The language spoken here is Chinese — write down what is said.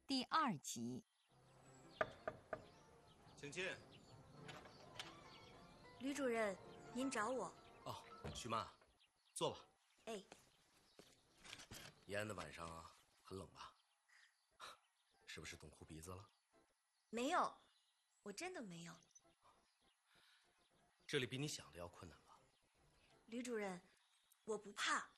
第2集。 请进。 吕主任，您找我？ 哦，徐妈，坐吧。 哎， 延安的晚上啊，很冷吧？是不是冻哭鼻子了？ 没有，我真的没有。 这里比你想的要困难吧？ 吕主任，我不怕。